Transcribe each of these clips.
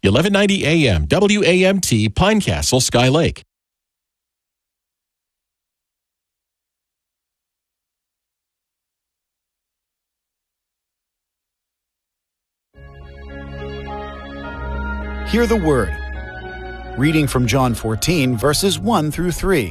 1190 AM, WAMT, Pinecastle, Sky Lake. Hear the Word. Reading from John 14, verses 1 through 3.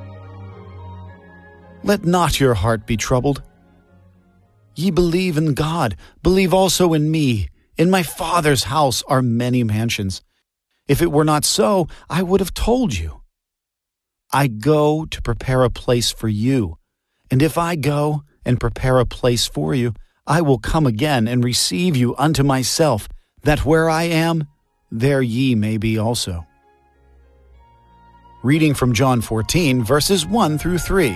Let not your heart be troubled. Ye believe in God, believe also in me. In my Father's house are many mansions. If it were not so, I would have told you. I go to prepare a place for you. And if I go and prepare a place for you, I will come again and receive you unto myself, that where I am, there ye may be also. Reading from John 14, verses 1 through 3.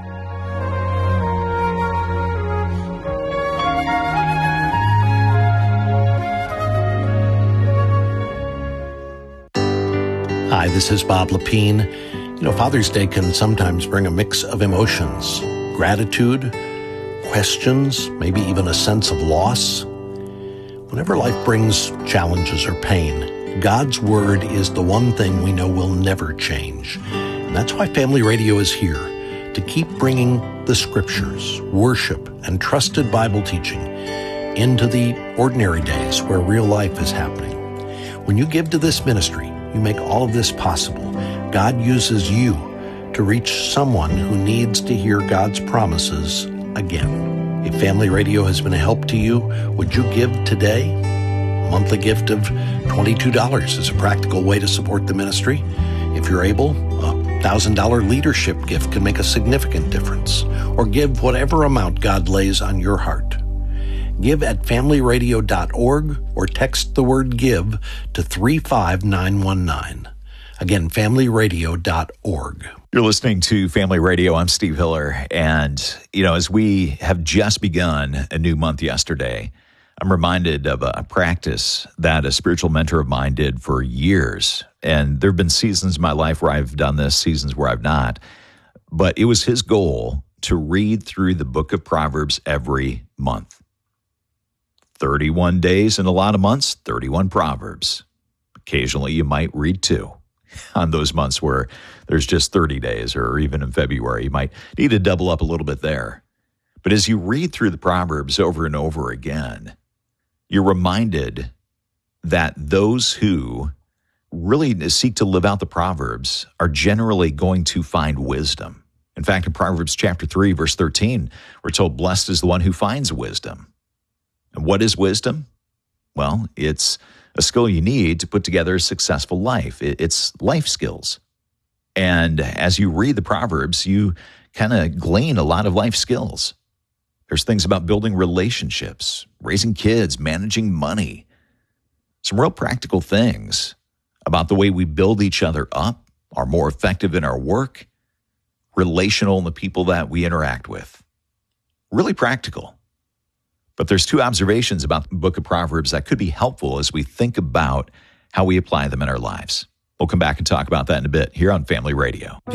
Hi, this is Bob Lepine. Father's Day can sometimes bring a mix of emotions, gratitude, questions, maybe even a sense of loss. Whenever life brings challenges or pain, God's Word is the one thing we know will never change. And that's why Family Radio is here, to keep bringing the Scriptures, worship, and trusted Bible teaching into the ordinary days where real life is happening. When you give to this ministry, you make all of this possible. God uses you to reach someone who needs to hear God's promises again. If Family Radio has been a help to you, would you give today? A monthly gift of $22 is a practical way to support the ministry. If you're able, a $1,000 leadership gift can make a significant difference. Or give whatever amount God lays on your heart. Give at familyradio.org or text the word GIVE to 35919. Again, familyradio.org. You're listening to Family Radio. I'm Steve Hiller. And, as we have just begun a new month yesterday, I'm reminded of a practice that a spiritual mentor of mine did for years. And there have been seasons in my life where I've done this, seasons where I've not. But it was his goal to read through the book of Proverbs every month. 31 days in a lot of months, 31 Proverbs. Occasionally you might read 2 on those months where there's just 30 days, or even in February, you might need to double up a little bit there. But as you read through the Proverbs over and over again, you're reminded that those who really seek to live out the Proverbs are generally going to find wisdom. In fact, in Proverbs chapter 3, verse 13, we're told, blessed is the one who finds wisdom. And what is wisdom? Well, it's a skill you need to put together a successful life. It's life skills. And as you read the Proverbs, you kind of glean a lot of life skills. There's things about building relationships, raising kids, managing money. Some real practical things about the way we build each other up, are more effective in our work, relational in the people that we interact with. Really practical. But there's 2 observations about the book of Proverbs that could be helpful as we think about how we apply them in our lives. We'll come back and talk about that in a bit here on Family Radio.